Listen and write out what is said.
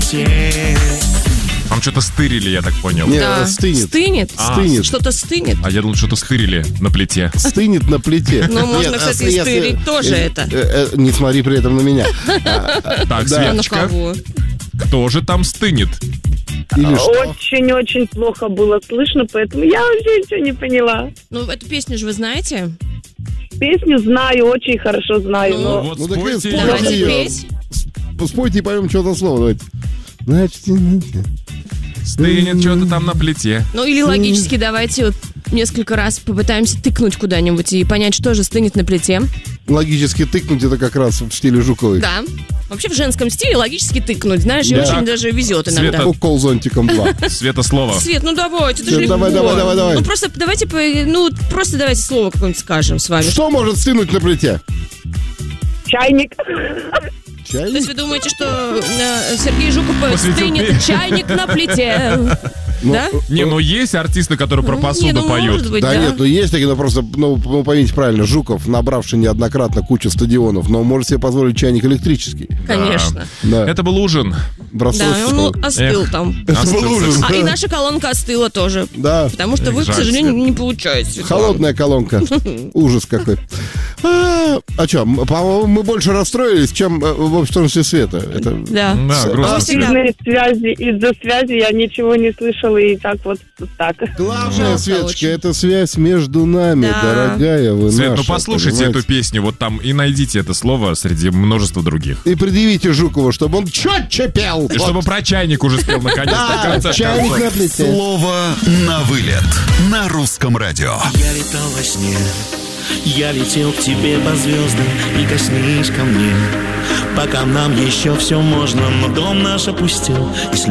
плите. Там что-то стырили, я так понял. Нет, Да. стынет. Стынет? Стынет. Что-то стынет? А я думал, что-то стырили на плите. Стынет на плите. Ну, можно, Нет, кстати, если- стырить тоже это. Не смотри при этом на меня. Так, А на Светочка, кого? кто же там стынет? Или что? Очень-очень плохо было слышно, поэтому я вообще ничего не поняла. Ну, эту песню же вы знаете? Песню знаю, очень хорошо знаю, но... Вот Ну, так и спойте. спой. Давайте ее. петь. Спойте и поймем, что за слово. Давайте. Значит, Стынет что-то там на плите. Ну, или логически давайте вот несколько раз попытаемся тыкнуть куда-нибудь и понять, что же стынет на плите. логически тыкнуть это как раз в стиле Жуковой. Да. Вообще в женском стиле логически тыкнуть, знаешь, и Да. очень даже везет иногда. Света. Укол зонтиком 2. Света, слово. Свет, ну давайте, это же Свет, легко. давай. Ну просто давайте, просто давайте слово какое-нибудь скажем с вами. Что может стынуть на плите? Чайник. То есть Чайник? вы думаете, что Сергей Жуков Посвятил стынет песню. чайник на плите? Ну, Да? Не, ну есть артисты, которые про Не, посуду ну, поют. может быть, Да да. нет, ну есть такие, но просто, поймите правильно, Жуков, набравший неоднократно кучу стадионов, но может себе позволить чайник электрический. Конечно. Да. Это был ужин. Бросок. Да, он остыл Эх. там. Это был ужас. А и наша колонка остыла тоже. Да. Потому что вы, к жаль, сожалению, Свет. не получаете. Светлана. Холодная колонка. Ужас какой. А что, по-моему, мы больше расстроились, чем в обществе света. Это... Да. Да, грустно. всегда. Свет. Из-за связи я ничего не слышала, и так вот так. Главное, Жалко Светочка, очень. это связь между нами, Да. дорогая вы Свет, наша, ну послушайте понимаете? эту песню вот там и найдите это слово среди множества других. И предъявите Жукову, чтобы он четче пел. И чтобы про чайник уже спел наконец-то в Да, конце чайник концов. на плите. Слово на вылет на русском радио. Я летал во сне, я летел к тебе по звездам, прикоснись ко мне. Пока нам еще все можно, но дом наш опустел.